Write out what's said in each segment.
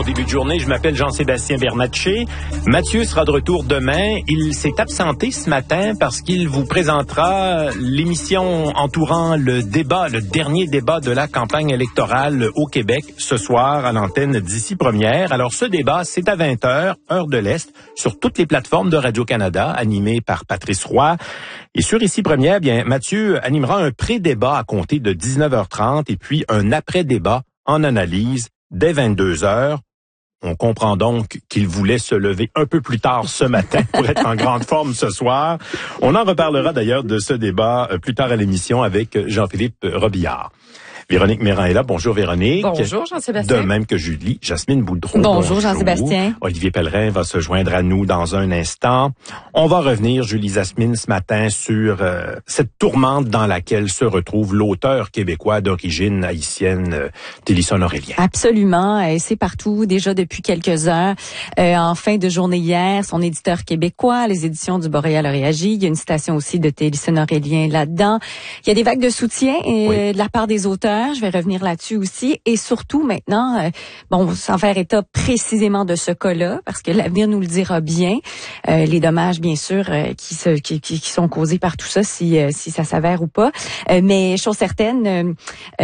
bon début de journée. Je m'appelle Jean-Sébastien Bernatchez. Mathieu sera de retour demain. Il s'est absenté ce matin parce qu'il vous présentera l'émission entourant le dernier débat de la campagne électorale au Québec ce soir à l'antenne d'Ici Première. Alors ce débat, c'est à 20h, heure de l'Est, sur toutes les plateformes de Radio-Canada, animé par Patrice Roy. Et sur Ici Première, bien, Mathieu animera un pré-débat à compter de 19h30 et puis un après-débat en analyse dès 22h. On comprend donc qu'il voulait se lever un peu plus tard ce matin pour être en grande forme ce soir. On en reparlera d'ailleurs de ce débat plus tard à l'émission avec Jean-Philippe Robillard. Véronique Méran est là. Bonjour Véronique. Bonjour Jean-Sébastien. De même que Julie. Jasmine Boudreau. Bonjour Jean-Sébastien. Olivier Pellerin va se joindre à nous dans un instant. On va revenir, Julie-Jasmine, ce matin sur cette tourmente dans laquelle se retrouve l'auteur québécois d'origine haïtienne, Télisson Aurélien. Absolument. C'est partout déjà depuis quelques heures. En fin de journée hier, son éditeur québécois, les éditions du Boréal a réagi. Il y a une citation aussi de Télisson Aurélien là-dedans. Il y a des vagues de soutien de la part des auteurs. Je vais revenir là-dessus aussi. Et surtout maintenant, sans faire état précisément de ce cas-là, parce que l'avenir nous le dira bien, les dommages, bien sûr, qui sont causés par tout ça, si ça s'avère ou pas. Mais chose certaine,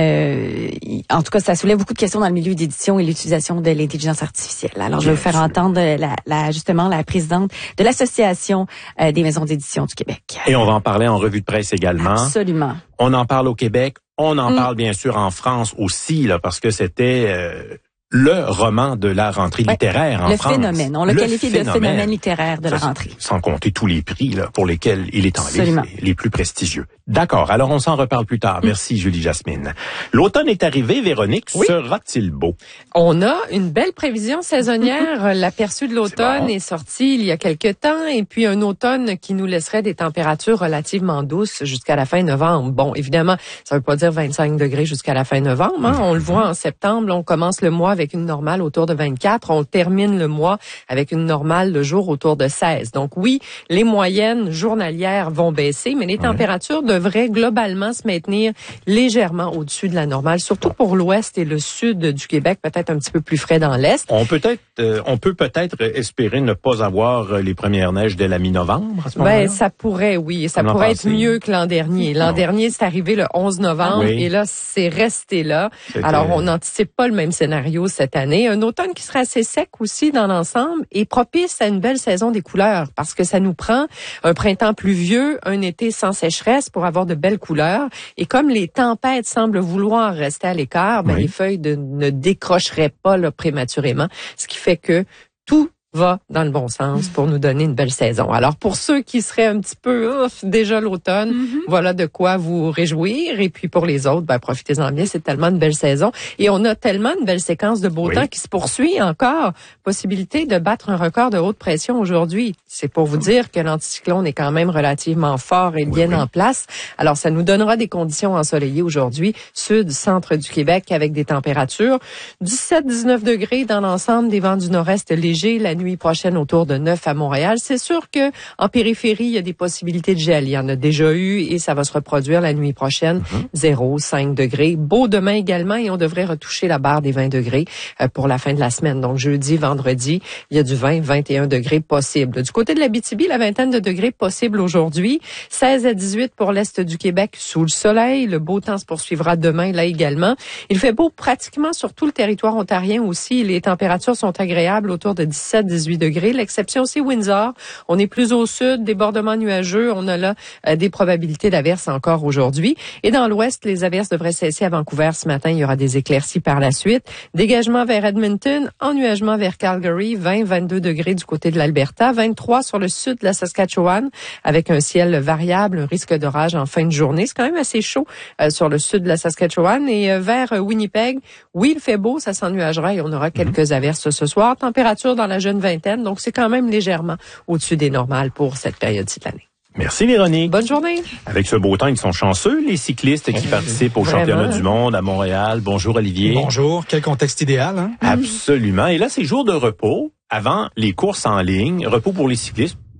en tout cas, ça soulève beaucoup de questions dans le milieu d'édition et l'utilisation de l'intelligence artificielle. Alors, je vais vous faire entendre justement la présidente de l'Association des maisons d'édition du Québec. Et on va en parler en revue de presse également. Absolument. On en parle au Québec. On en parle bien sûr en France aussi, là, parce que c'était le roman de la rentrée littéraire en France. Le phénomène. On l'a qualifié de phénomène littéraire de la rentrée. Sans compter tous les prix là pour lesquels il est en liste, les plus prestigieux. D'accord. Alors, on s'en reparle plus tard. Merci, Julie-Jasmine. L'automne est arrivé, Véronique. Oui. Sera-t-il beau? On a une belle prévision saisonnière. L'aperçu de l'automne est sorti il y a quelque temps. Et puis, un automne qui nous laisserait des températures relativement douces jusqu'à la fin novembre. Bon, évidemment, ça veut pas dire 25 degrés jusqu'à la fin novembre. Hein. On le voit en septembre. Là, on commence le mois avec une normale autour de 24. On termine le mois avec une normale le jour autour de 16. Donc, oui, les moyennes journalières vont baisser, mais les températures devrait globalement se maintenir légèrement au-dessus de la normale, surtout pour l'ouest et le sud du Québec, peut-être un petit peu plus frais dans l'est. On peut peut-être espérer ne pas avoir les premières neiges dès la mi-novembre à ce moment-là. Ça pourrait, oui. Ça pourrait être mieux que l'an dernier. L'an dernier, c'est arrivé le 11 novembre et là, c'est resté là. Alors, on n'anticipe pas le même scénario cette année. Un automne qui sera assez sec aussi dans l'ensemble et propice à une belle saison des couleurs parce que ça nous prend un printemps pluvieux, un été sans sécheresse pour avoir de belles couleurs. Et comme les tempêtes semblent vouloir rester à l'écart, les feuilles ne décrocheraient pas là, prématurément, ce qui fait que tout va dans le bon sens pour nous donner une belle saison. Alors, pour ceux qui seraient un petit peu déjà l'automne, voilà de quoi vous réjouir. Et puis, pour les autres, profitez-en bien. C'est tellement une belle saison. Et on a tellement une belle séquence de beau temps qui se poursuit encore. Possibilité de battre un record de haute pression aujourd'hui. C'est pour vous dire que l'anticyclone est quand même relativement fort et bien en place. Alors, ça nous donnera des conditions ensoleillées aujourd'hui, sud, centre du Québec, avec des températures 17-19 degrés dans l'ensemble, des vents du nord-est légers. La nuit prochaine autour de 9 à Montréal. C'est sûr que en périphérie, il y a des possibilités de gel. Il y en a déjà eu et ça va se reproduire la nuit prochaine. 0-5 degrés. Beau demain également et on devrait retoucher la barre des 20 degrés pour la fin de la semaine. Donc jeudi, vendredi, il y a du 20-21 degrés possible. Du côté de l'Abitibi, la vingtaine de degrés possible aujourd'hui. 16 à 18 pour l'est du Québec sous le soleil. Le beau temps se poursuivra demain là également. Il fait beau pratiquement sur tout le territoire ontarien aussi. Les températures sont agréables autour de 17-18 degrés. L'exception, c'est Windsor. On est plus au sud, débordements nuageux. On a là des probabilités d'averses encore aujourd'hui. Et dans l'ouest, les averses devraient cesser à Vancouver ce matin. Il y aura des éclaircies par la suite. Dégagement vers Edmonton, ennuagement vers Calgary, 20-22 degrés du côté de l'Alberta, 23 sur le sud de la Saskatchewan, avec un ciel variable, un risque d'orage en fin de journée. C'est quand même assez chaud sur le sud de la Saskatchewan. Et vers Winnipeg, oui, il fait beau, ça s'ennuagera et on aura quelques averses ce soir. Température dans la jeune vingtaine, donc c'est quand même légèrement au-dessus des normales pour cette période-ci de l'année. Merci Véronique. Bonne journée. Avec ce beau temps, ils sont chanceux, les cyclistes qui participent au championnat du monde à Montréal. Bonjour Olivier. Bonjour, quel contexte idéal. Hein? Absolument. Et là, c'est jour de repos avant les courses en ligne. Repos pour les cyclistes.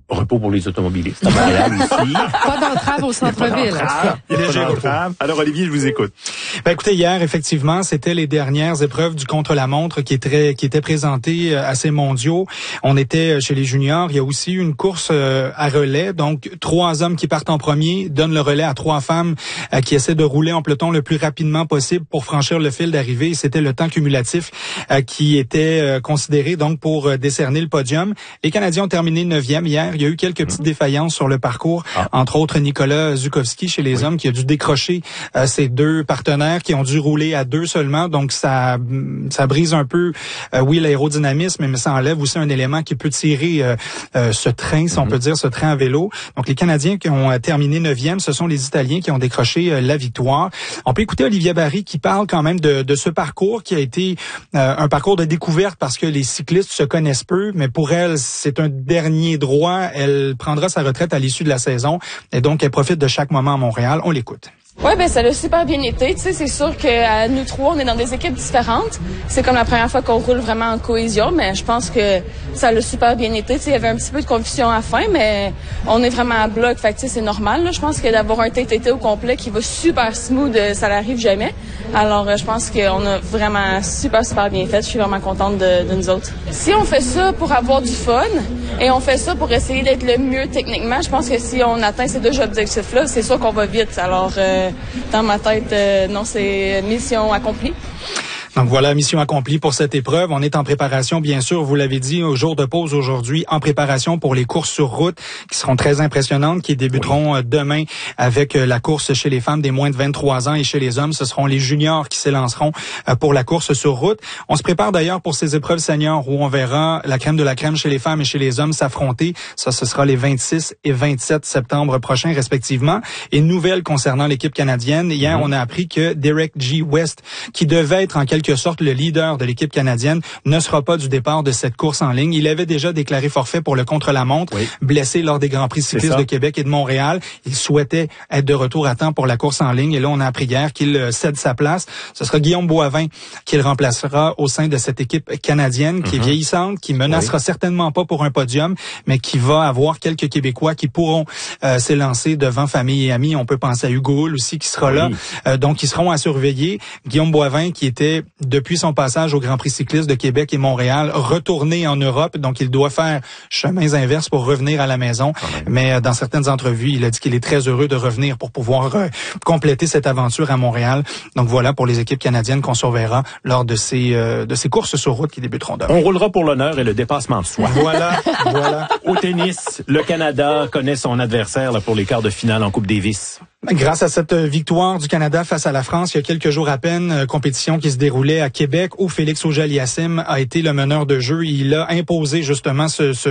Repos pour les automobilistes. À Montréal ici. Pas d'entrave au centre-ville. Il y a pas d'entrave. Alors, Olivier, je vous écoute. Ben, écoutez, hier, effectivement, c'était les dernières épreuves du contre-la-montre qui étaient présentées à ces mondiaux. On était chez les juniors. Il y a aussi une course à relais. Donc, 3 hommes qui partent en premier donnent le relais à 3 femmes qui essaient de rouler en peloton le plus rapidement possible pour franchir le fil d'arrivée. C'était le temps cumulatif qui était considéré donc pour décerner le podium. Les Canadiens ont terminé 9e hier. Il y a eu quelques petites défaillances sur le parcours, entre autres Nicolas Zukowski chez les hommes qui a dû décrocher ses 2 partenaires qui ont dû rouler à 2 seulement. Donc ça brise un peu, l'aérodynamisme, mais ça enlève aussi un élément qui peut tirer ce train, si on peut dire, ce train à vélo. Donc les Canadiens qui ont terminé 9e, ce sont les Italiens qui ont décroché la victoire. On peut écouter Olivia Barry qui parle quand même de ce parcours qui a été un parcours de découverte parce que les cyclistes se connaissent peu, mais pour elle, c'est un dernier droit. Elle prendra sa retraite à l'issue de la saison et donc elle profite de chaque moment à Montréal. On l'écoute. Ouais, ben ça a super bien été. Tu sais, c'est sûr que nous 3, on est dans des équipes différentes. C'est comme la première fois qu'on roule vraiment en cohésion, mais je pense que ça a super bien été. Tu sais, il y avait un petit peu de confusion à la fin, mais on est vraiment à bloc. Fait que tu sais, c'est normal. Là. Je pense que d'avoir un TTT au complet qui va super smooth, ça n'arrive jamais. Alors, je pense qu'on a vraiment super bien fait. Je suis vraiment contente de nous autres. Si on fait ça pour avoir du fun et on fait ça pour essayer d'être le mieux techniquement, je pense que si on atteint ces 2 objectifs-là, c'est sûr qu'on va vite. Alors, dans ma tête, non, c'est mission accomplie. Donc voilà, mission accomplie pour cette épreuve. On est en préparation, bien sûr, vous l'avez dit, au jour de pause aujourd'hui, en préparation pour les courses sur route qui seront très impressionnantes, qui débuteront demain avec la course chez les femmes des moins de 23 ans et chez les hommes, ce seront les juniors qui s'élanceront pour la course sur route. On se prépare d'ailleurs pour ces épreuves seniors où on verra la crème de la crème chez les femmes et chez les hommes s'affronter. Ça, ce sera les 26 et 27 septembre prochains, respectivement. Et nouvelle concernant l'équipe canadienne. Hier, on a appris que Derek G. West, qui devait être en quelque sorte le leader de l'équipe canadienne, ne sera pas du départ de cette course en ligne. Il avait déjà déclaré forfait pour le contre-la-montre, blessé lors des Grands Prix cyclistes de Québec et de Montréal. Il souhaitait être de retour à temps pour la course en ligne. Et là, on a appris hier qu'il cède sa place. Ce sera Guillaume Boivin qui le remplacera au sein de cette équipe canadienne qui est vieillissante, qui menacera certainement pas pour un podium, mais qui va avoir quelques Québécois qui pourront s'élancer devant famille et amis. On peut penser à Hugo Hull aussi qui sera là. Donc, ils seront à surveiller. Guillaume Boivin qui était depuis son passage au Grand Prix cycliste de Québec et Montréal, retourné en Europe. Donc, il doit faire chemins inverses pour revenir à la maison. Mais dans certaines entrevues, il a dit qu'il est très heureux de revenir pour pouvoir compléter cette aventure à Montréal. Donc, voilà pour les équipes canadiennes qu'on surveillera lors de ces courses sur route qui débuteront demain. On roulera pour l'honneur et le dépassement de soi. Voilà. Au tennis, le Canada connaît son adversaire là, pour les quarts de finale en Coupe Davis. Grâce à cette victoire du Canada face à la France, il y a quelques jours à peine, compétition qui se déroulait à Québec où Félix Auger-Aliassime a été le meneur de jeu. Il a imposé justement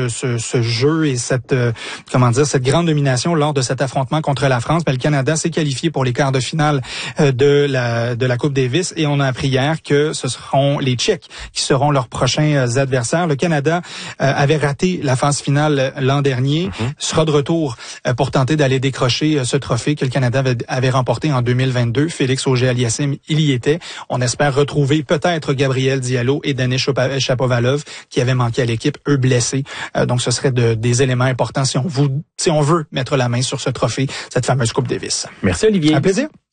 ce jeu et cette grande domination lors de cet affrontement contre la France. Mais le Canada s'est qualifié pour les quarts de finale de la Coupe Davis et on a appris hier que ce seront les Tchèques qui seront leurs prochains adversaires. Le Canada avait raté la phase finale l'an dernier, sera de retour pour tenter d'aller décrocher ce trophée que le Canada avait remporté en 2022. Félix Auger-Aliassime, il y était. On espère retrouver peut-être Gabriel Diallo et Denis Shapovalov qui avaient manqué à l'équipe, eux blessés. Donc ce serait des éléments importants si on veut mettre la main sur ce trophée, cette fameuse Coupe Davis. Merci Olivier. Un plaisir.